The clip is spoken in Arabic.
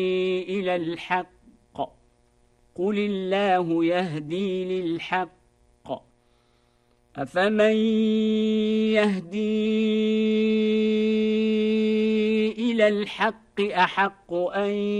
إلى الحق قل الله يهدي للحق أفمن يهدي إلى الحق أحق أن